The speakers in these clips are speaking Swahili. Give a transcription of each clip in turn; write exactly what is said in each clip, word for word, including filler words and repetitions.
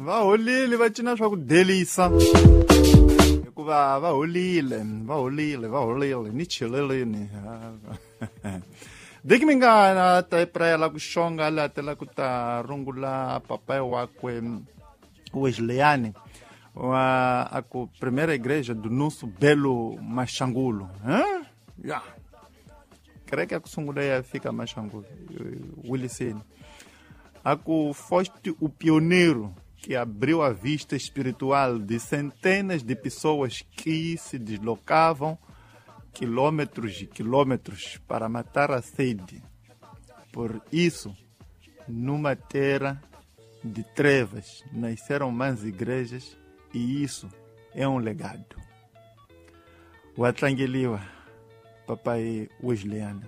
va holile va cina swa ku delisa hikuva va holile va holile va holile ni chilelini Diki Mingana ta prela ku xonga la tela ku ta rungula papai wakwe Wesleyani wa aku primeira igreja do nosso belo Maxangulo, hein? Yeah. Creio que a kusungula ia fica Maxangulo, Willisene. Aku foste o pioneiro que abriu a vista espiritual de centenas de pessoas que se deslocavam quilômetros e quilômetros para matar a sede. Por isso, numa terra de trevas, nasceram mais igrejas e isso é um legado. O Atlangeliwa, papai Wesleyana.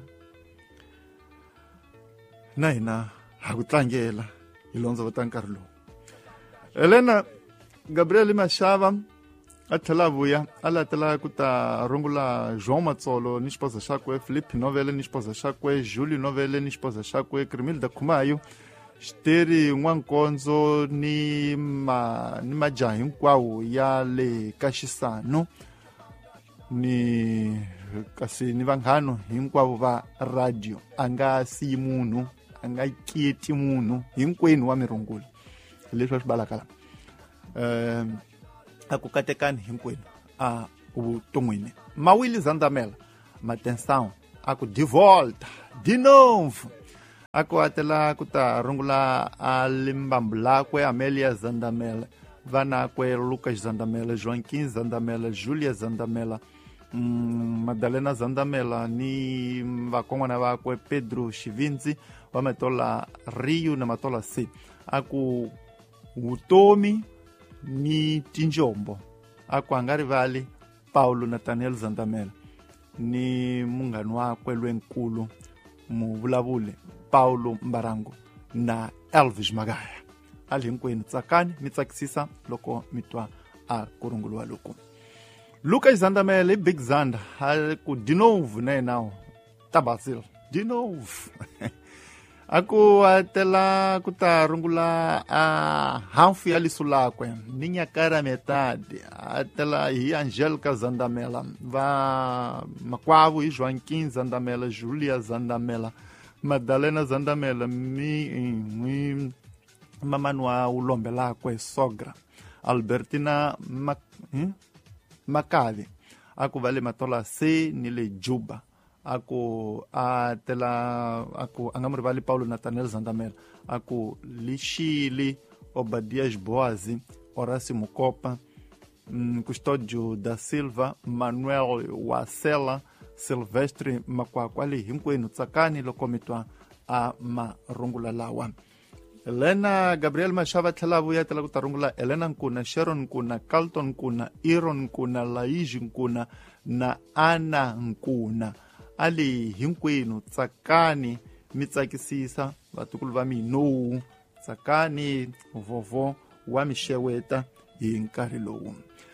Naina, Agutlangela, Ilonzo Vatankarlo. Helena, Gabriel Machava, Atalavuya, ala tala kuta rungula João Matsolo, ni esposa shakwe, Felipe Novele, ni esposa shakwe, Júlio Novele, ni esposa shakwe, Cremilda Kumayo, Steri Nwankonzo, ni ma ni maja hinkwao ya le Kashisano, ni kasi ni vanghano hinkwao va radio, anga si munhu, anga kieti munhu, hinkwenu wa mirungula. Leswi swi balakala. Eh aku katekani hinkwenu a uvuton'wini Mawili Zandamela matenção aku de volta de novo aku atela ku ta rungula a limbambu lakwe Amélia Zandamela vanakwe Lucas Zandamela Joaquim Zandamela Júlia Zandamela mm, Madalena Zandamela ni vakongwana vakwe Pedro Chivinzi vametola Rio na matola C aku utomi ni tinjombo aku angarivali Paulo Nathaniel Zandamela ni munghani wakwe lwenkulu muvulavule Paulo Mbarango na Elvis Magaya ali hinkwenu tsakani mi tsakisisa loko mi twa a kurunguluwa loku Lucas Zandamela Big Zanda aku de novo né now Tabasil de novo aku atela kuta rungula a hanfu ya lisulakwe ninya kara metade atela hi Angélica Zandamela va makwavu hi Joaquim Zandamela Júlia Zandamela Madalena Zandamela mi, mi mamanua ulombe lakwe sogra Albertina Mac, hmm? Macave aku vale matola C nile Juba aku atela aku angamrivali Paulo Nathaniel Zandamela aku Lixili Obadias Boazi Horácio Mucopa um, Custódio da Silva Manuel Wacela Silvestre Makwakwali hinkwenu tsakani lokomitwa a marungula lawa Helena Gabriel Machava tlhelavu ya tela kutarungula Helena Nkuna Sharon Nkuna Carlton Nkuna Iron Nkuna Laiji Nkuna na Ana Nkuna ali hinkwenu tsakani mi tsakisisa vatukulu va mino tsakani vovo wa mixeweta hi nkarhi lowu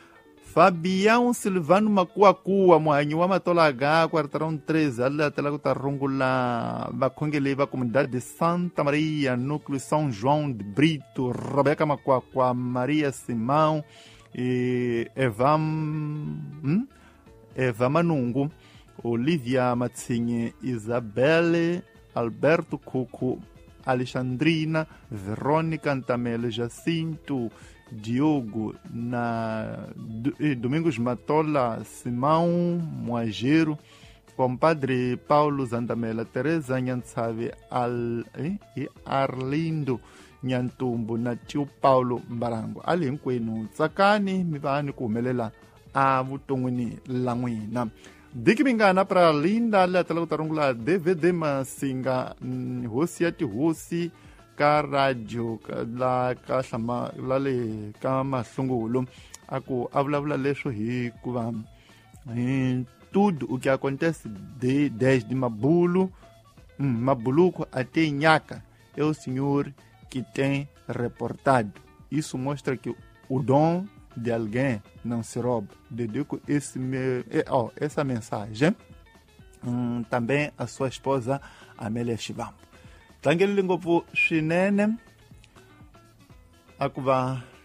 Fabião Silvano Makuakuwa muhanyi wa matola ga quartarão treze ali atela ku ta rungula vakhongeli va comunidade de Santa Maria núcleo São João de Brito Rebeca Makuakwa Maria Simão e Eva hmm? Eva Manungu Olivia Matsinye, Isabelle, Alberto Cuco, Alexandrina, Verônica Antamele, Jacinto, Diogo, na Domingos Matola, Simão Moageiro, compadre Paulo Zandamela, Teresa Nhansave, Al, eh, e Arlindo Nyantumbu, na tio Paulo Mbarango. Ali hinkwenu tsakani mi vani ku humelela a vuton'wini la n'wina. Diki Mingana pra linda ali atela ku ta rungula D V D Masinga hosi ya tihosi ka radio la ka hlama la le ka mahlungulo aku avulavula leswo hi kuva hi tudo o que acontece de desde Mabulo hum, Mabuluco até Nhaca é o senhor que tem reportado. Isso mostra que o dom de alguém não se rouba. Dedico esse me, oh, essa mensagem hum, também a sua esposa Amélia Chivambo. Tlangeli ngopfu swinene akuva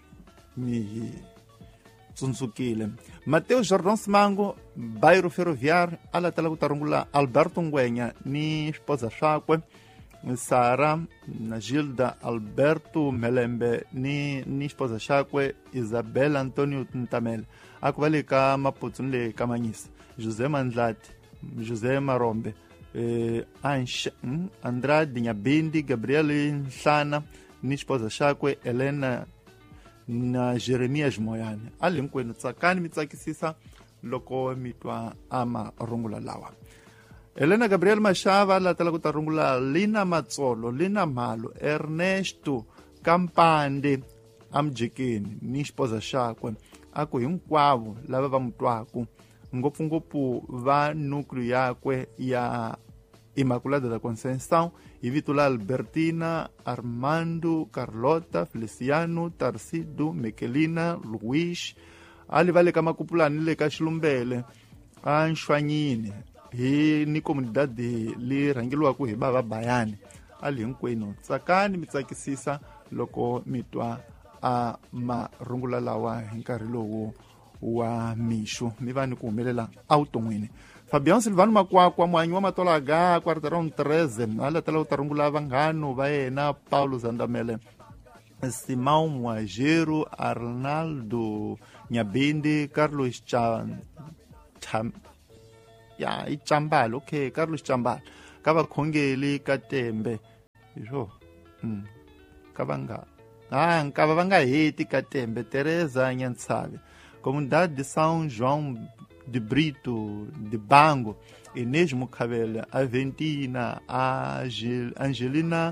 mi tsundzukile. Mateo Jordão Simango, bairro Ferroviário, ala tala ku ta rungula Alberto Ngwenya ni esposa swakwe Sara na Gilda Alberto Melembe ni ni esposa swakwe Isabela Antonio Ntamele. Aku vale ka Maputsu le Kamanyisa, José Mandlati, José Marombe, eh, Ansha, mm, Andrade Nyabindi, Gabriel Nhlana ni esposa swakwe Helena na Jeremias Moyane. Ali hinkwenu tsakani mi tsakisisa loko mi twa ama rungula lawa. Helena Gabriel Mashava la tala ku ta rungula Lina Matsolo, Lina Malo, Ernesto Kampande amjekeni ni esposa swakwe. Aku hinkwavo lava va mutwaku ngopfungopfu va núcleo yakwe ya Imaculada da Conceição, hi vito la Albertina, Armando, Carlota, Feliciano, Tarcido, Mikelina, Luís, ali vale ka Makupulani le ka Xilumbele, a Nxwanyini, hi ni comunidade li rhangeliwaku hi bava Bayani. Ali hinkwenu tsakani mi tsakisisa loko mi twa a marungula lawa hi nkarhi lowu wa mixo mi va ni ku humelela evuton'wini. Fabiano Silvano Makwakwa, muhanyi wa Matolaga, quarteirão treze, ala tala ku ta rungula vanghano va yena Paulo Zandamele, Simão Muajero, Arnaldo Nyabindi, Carlos Cham Cham ya Ichambala, okay, Carlos Chambala, ka vakhongeli ka Tembe, iswo mm ka vanga ah nkava va nga heti ka Tembe, Teresa Nyantsave, comunidade de São João de Brito, de Bango, Inês Mukavela, Aventina, Angelina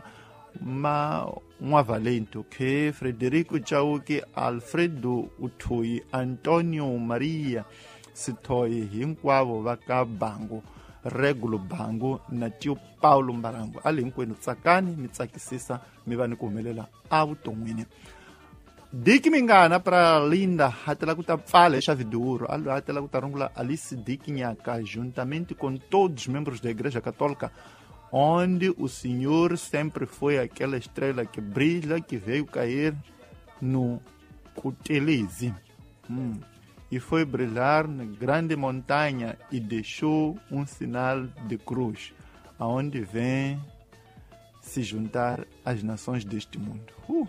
Mwavalento, que Frederico Chauque, Alfredo Utui, Antonio Maria Sitoi, hinkwavo va ka Bango, Regulo Bango na tio Paulo Mbarango. Ali hinkwenu tsakani mi tsakisisa mi va ni ku humelela evuton'wini. Diki Mingana para Linda, hatela ku ta pfala essa viduro, allo hatela ku ta rungula Alice Diki Nhaka, juntamente com todos os membros da Igreja Católica, onde o Senhor sempre foi aquela estrela que brilha, que veio cair no Kutelizi. Hum. E foi brilhar na grande montanha e deixou um sinal de cruz, aonde vem se juntar as nações deste mundo. Uh.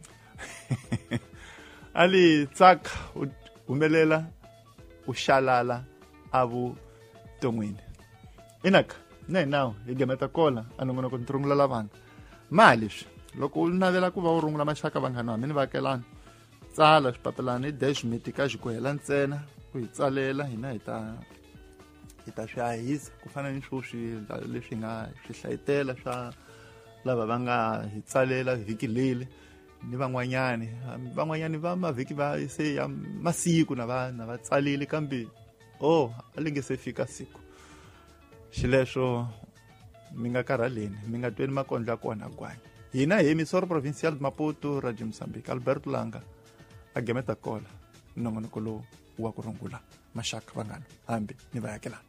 Ali tsaka humelela ushalala evuton'wini. Inaka ne nawu hi gemeta kola anongonoko ni rungula lavanga mali swi loko u navela ku va u rungula maxaka vanghana wa mi ni vaakelana tsala swipapelana hi dash miti ka xikwela ntsena ku hi tsalela hina hi ta hi ta swi hahisa ku fana ni swo swi leswi nga swi hlayetela swa lava va nga hi tsalela vhiki leli ni van'wanyani van'wanyani va mavhiki va se ya masiku na va na va tsalile kambe oh a li nge se fika siku xileswo mi nga karhaleni mi nga tweni makondlo ya kona gwanya. Hina hi Emisoro Provincial de Maputo, Radio Moçambique, Alberto Langa a gemeta kola nongonoko lowu wa ku rungula maxaka vanghana hambi ni vayakelana.